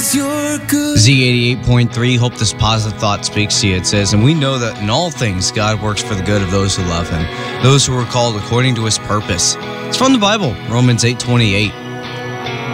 Z88.3, hope this positive thought speaks to you. It says, and we know that in all things God works for the good of those who love him, those who are called according to his purpose. It's from the Bible, Romans 8:28.